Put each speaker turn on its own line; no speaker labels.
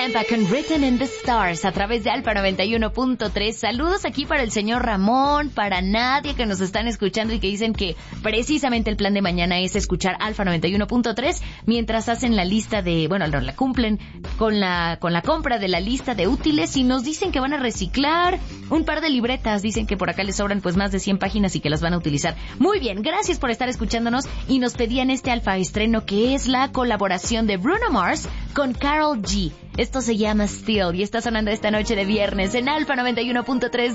Tampa con Written in the Stars a través de Alfa 91.3. Saludos aquí para el señor Ramón, para Nadia que nos están escuchando y que dicen que precisamente el plan de mañana es escuchar Alfa 91.3 mientras hacen la lista de, bueno, la cumplen con la compra de la lista de útiles y nos dicen que van a reciclar un par de libretas. Dicen que por acá les sobran pues más de 100 páginas y que las van a utilizar. Muy bien, gracias por estar escuchándonos y nos pedían este Alfa estreno que es la colaboración de Bruno Mars con Karol G. Esto se llama Still y está sonando esta noche de viernes en Alfa 91.3.